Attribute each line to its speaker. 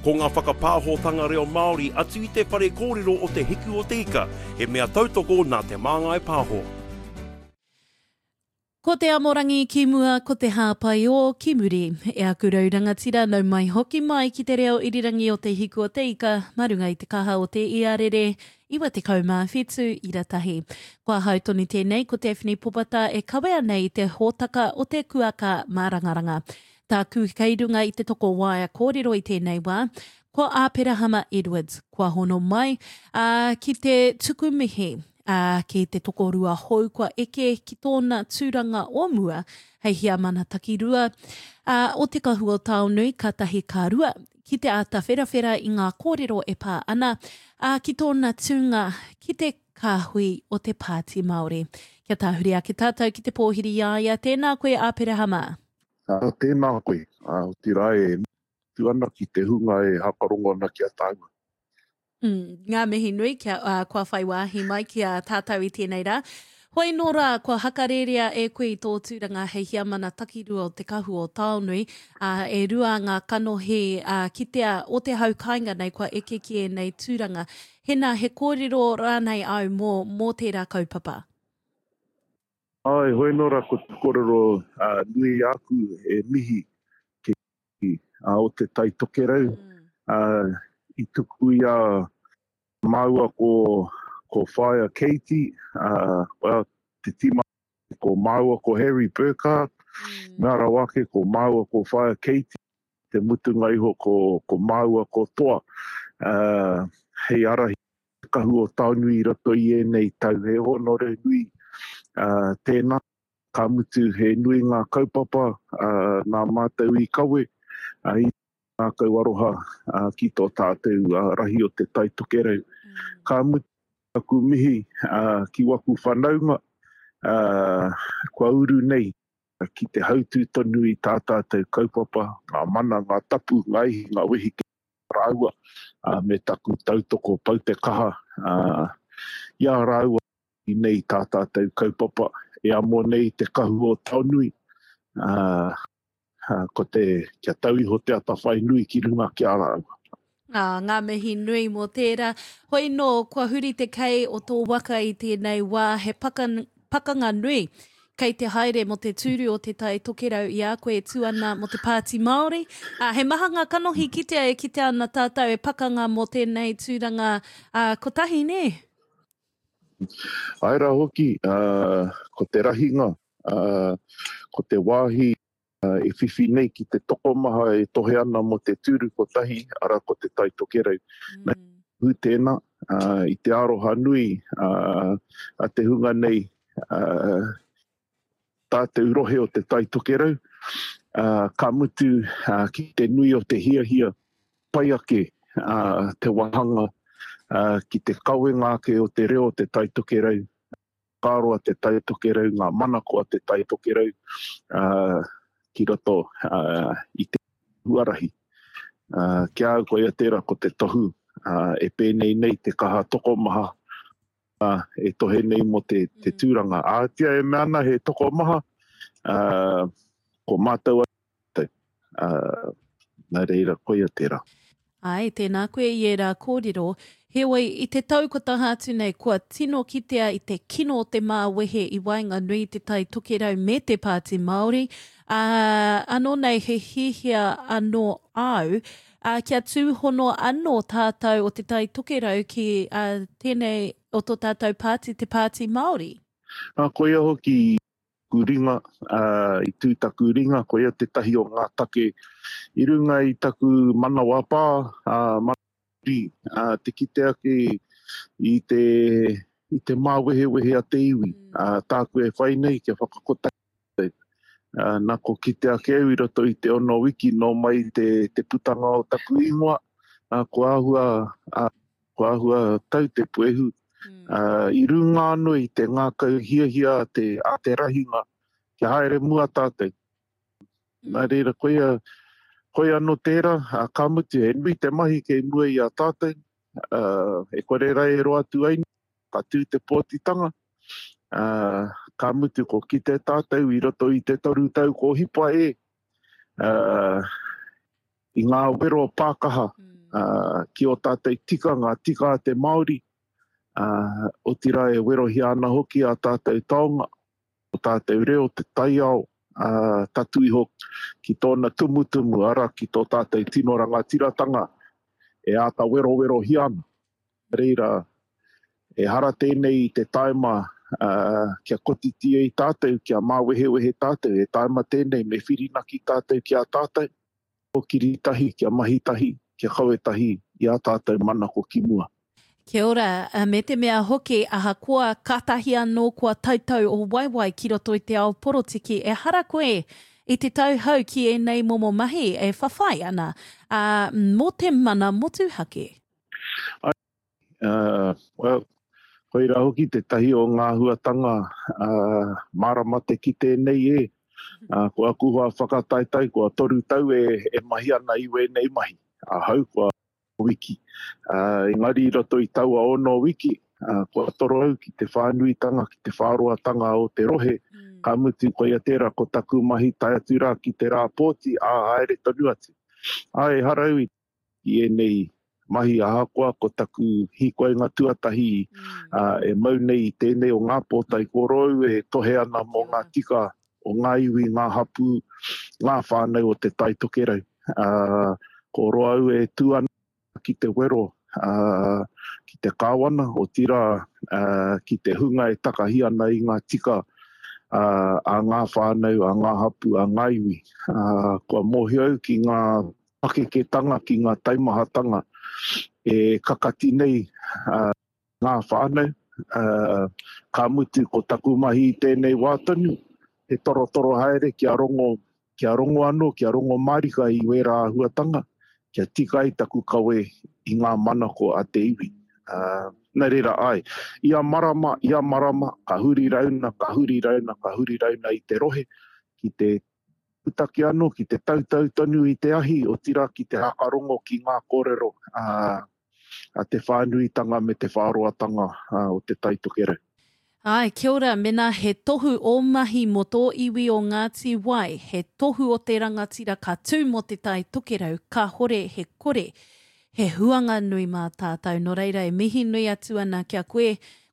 Speaker 1: Ko ngā whakapāhotanga reo Māori atu I te whare kōrero o te hiku o te ika, he mea tautoko nā te māngai pāho.
Speaker 2: Ko te amorangi ki mua, ko te hāpai o ki muri. E aku rau rangatira nau mai hoki mai ki te reo irirangi o te hiku o te ika, marunga I te kaha o te iarere, iwa te kaumāwhetu I ratahi. Kua hautoni tēnei ko te Ewhini Popata e kawea nei te hōtaka o te kuaka mārangaranga. Tā kūkeirunga I te toko waia kōrero I tēnei wā, ko Āperahama Edwards, kua hono mai, ki te tukumihi, ki te toko rua hou kua eke ki tōna tūranga o mua, hei hia mana takirua, o te kahua taonui ka tahi ka rua, ki te ata wherawhera I ngā kōrero e pā ana, ki tōna tūnga, ki te kāhui o te Pāti Māori. Kia tāhuri a ki tātou ki te pōhiri iaia, tēnā koe Āperahama.
Speaker 3: Tēnā koe, o te rae, tu ana ki te hunga e hakarongo ana ki a tāua.
Speaker 2: Ngā mihi nui, kua whai wāhi mai ki a tātou I tēnei rā. Hoi nō rā, kua hakarerea e koe I tō tūranga hei hia mana takirua o te kahu o Taonui, e rua ngā kanohi ki te o te haukainga nei kua eke ki e nei tūranga. Hena he kōrero rānei au mō tērā kaupapa.
Speaker 3: Ai, hoi nō rā ko te kōrero nui aku e mihi ki o te tai tokerau. I tuku ia maua ko Whaia Katie, te tima ko maua ko Harry Burkhardt, ngā rawake ko maua ko Whaia Katie, te mutunga iho ko maua ko Toa. Hei arahi kahu o Taonui rato I nei tau he honore nui. Tēnā, ka mutu he nui ngā kaupapa, nā mātou I kawe, I ngā kauaroha ki tō tātou rahi o te tai tokerau. Ka mutu aku mihi ki waku whanaunga, kua uru nei, ki te hautu tonu I tā tātou kaupapa, ngā mana, ngā tapu, ngā ihi, ngā wehi ki rāua, me taku tautoko pau te kaha, ia rāua I nei tā tātou kaupapa, e amo nei te kahu o Taonui, ko te kia tau iho te ata whai nui ki runga ki a rāua.
Speaker 2: Ngā mihi nui mō tērā. Hoi nō, kua huri te kei o tō waka I tēnei wā, he pakanga nui, kei te haere mo te tūru o te tai tokerau I a koe tuana mo te Pāti Māori. He maha ngā kanohi kitea e kite ana tātou e pakanga mo tēnei tūranga kotahi, ne?
Speaker 3: Aira hoki, ko te rahinga, ko te wāhi, e whiwhi nei ki te tokomaha e tohe ana mo te tūru kotahi, ara ko te tai tokerau. Nei, hu tēnā, I te aroha nui, a te hunga nei, tātou rohe o te tai tokerau, ka mutu ki te nui o te hia pai ake te wahanga, ki te kauenga ake o te reo o te tai tokerau, kāroa te tai tokerau, ngā manako a te tai tokerau, ki roto I te huarahi. Kia au koe a tērā ko te tohu, e pēnei nei te kaha tokomaha, e tohe nei mo te tūranga. Tia e meana he tokomaha, ko mātou a nā reira koe a tērā.
Speaker 2: Ai, tēnā koe I e rā kōrero. Heoi, I te taukataha atu nei, kua tino kitea I te kino o te māwehe I wainga nui te tai tokerau me te Pāti Māori. Anō nei he hihia anō au, kia tūhono anō tātou o te tai tokerau ki tēnei o tō tātou pāti, te Pāti Māori.
Speaker 3: Koia hoki ringa, I tūtaku ringa, koia te tahi o ngā take I runga I taku mana wapā, te kite ake I te māwehewehe a te iwi. Tāku e whai nei kia whakakota. Nā ko kite ake au I roto I te ono wiki no mai te putanga o taku ingoa, ko ahua tau te puehu. I runga anō I te ngā kau hia a te rahinga, kia haere mua tātou. Nā reira koe anō tērā, ka mutu e nui te mahi kei mua I a tātou, e kore rai e roa tu aini, ka tū te pōtitanga, ka mutu ko ki te tātou I roto I te toru tau ko hipa I ngā wero pākaha, ki o tātou tikanga, tika te Māori, o tira e werohi ana hoki a tātou taonga, o tātou reo te taiao, tatu iho ki tōna tumutumu ara ki tō tātou tino rangatiratanga, e ata wero hiana. Reira, e hara tēnei te taima kia kotiti i tātou, kia māwehewehe tātou, e taima tēnei me whirinaki tātou kia tātou, o kiritahi, kia mahitahi, kia kauetahi, i a tātou mana ko ki mua.
Speaker 2: Kia ora, me te mea hoki aha kua katahi anō kua tautau o waiwai ki roto i te ao porotiki, e hara koe i te tauhau ki e nei momo mahi, e whawhai ana, mō te mana motu hake?
Speaker 3: Well, koira hoki te tahi o ngā huatanga marama te ki tēnei e. Kua kuhua whakataitai, kua toru tau e mahi ana iwe nei mahi. Hau kua wiki. Engari roto i taua ono wiki, kua toro au ki te whānuitanga, ki te whāroatanga o te rohe. Ka mutu koia tērā ko taku mahi tai atu rā ki te rā pōti, haere tonu atu. E harau i e nei mahi ahakoa ko taku hikoenga tuatahi e mau nei tēnei o ngā pōtai korou e tohe ana mō ngā tika o ngā iwi, ngā hapu, ngā whānau o te taitokerau. Ko roa au e tū ana ki te wero, ki te kāwana, o tira ki te hunga e takahi ana i ngā tika a ngā whānau, a ngā hapu, a ngā iwi. Kua mohi au ki ngā pakeketanga, ki ngā taimahatanga, e kakati nei ngā whānau, ka mutu ko taku mahi tēnei wātanu, e toro haere kia rongo anō, kia rongo marika i wera huatanga, kia tika i taku kawe i ngā mana ko a te iwi. Nā reira ai, ia marama, ka huri rauna i te rohe, ki te utaki anō, ki te tautau tonu i te ahi, o tira ki te hakarongo ki ngā kōrero, a te whānuitanga me te whāroatanga o te taitokerau.
Speaker 2: Ai, kia ora, mena he tohu o mahi mo tō iwi o Ngāti Wai, he tohu o te rangatira ka tū mo te tai tokerau, ka hore he kore, he huanga nui mā tātou, no reira e mihi nui atu ana kia koe,